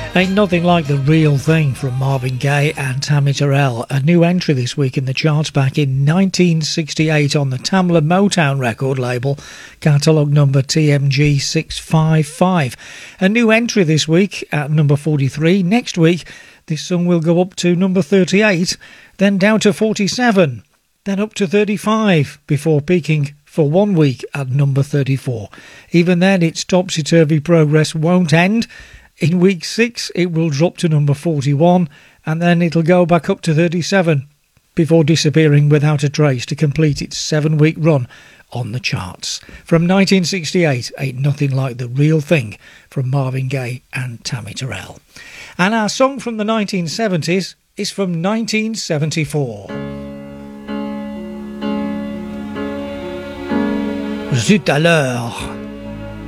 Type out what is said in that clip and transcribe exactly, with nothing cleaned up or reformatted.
Ain't Nothing Like the Real Thing from Marvin Gaye and Tammy Terrell. A new entry this week in the charts back in nineteen sixty-eight on the Tamla Motown record label, catalogue number T M G six five five. A new entry this week at number forty-three. Next week, this song will go up to number thirty-eight, then down to forty-seven, then up to thirty-five, before peaking for one week at number thirty-four. Even then, its topsy-turvy progress won't end. In week six, it will drop to number forty-one, and then it'll go back up to thirty-seven, before disappearing without a trace to complete its seven-week run on the charts. From nineteen sixty-eight, Ain't Nothing Like the Real Thing from Marvin Gaye and Tammy Terrell. And our song from the nineteen seventies is from nineteen seventy-four. Zut alors!